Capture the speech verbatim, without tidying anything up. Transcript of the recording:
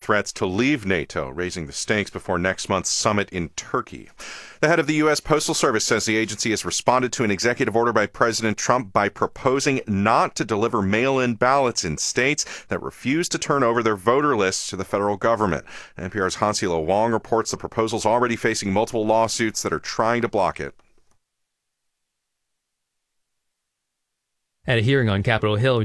threats to leave NATO, raising the stakes before next month's summit in Turkey. The head of the U S. Postal Service says the agency has responded to an executive order by President Trump by proposing not to deliver mail-in ballots in states that refuse to turn over their voter lists to the federal government. N P R's Hansilo Wong reports the proposal's already facing multiple lawsuits that are trying to block it. At a hearing on Capitol Hill,